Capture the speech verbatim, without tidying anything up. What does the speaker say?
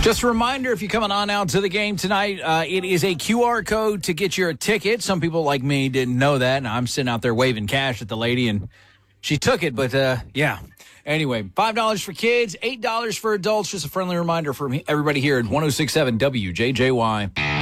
Just a reminder, if you're coming on out to the game tonight, uh, it is a Q R code to get your ticket. Some people like me didn't know that, and I'm sitting out there waving cash at the lady, and she took it, but uh, yeah. Anyway, five dollars for kids, eight dollars for adults. Just a friendly reminder for everybody here at one oh six point seven W J J Y.